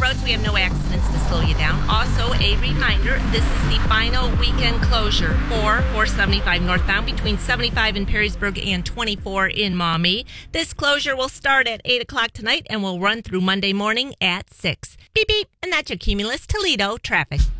roads. We have no accidents to slow you down. Also, a reminder, this is the final weekend closure for 475 northbound between 75 in Perrysburg and 24 in Maumee. This closure will start at 8 o'clock tonight and will run through Monday morning at 6. Beep, beep. And that's your Cumulus Toledo traffic.